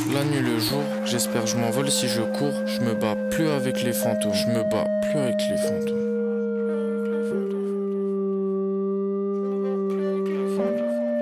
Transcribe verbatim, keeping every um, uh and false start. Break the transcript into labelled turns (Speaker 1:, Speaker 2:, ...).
Speaker 1: La nuit, le jour, j'espère je m'envole si je cours. Je me bats plus avec les fantômes. Je me bats plus avec les fantômes.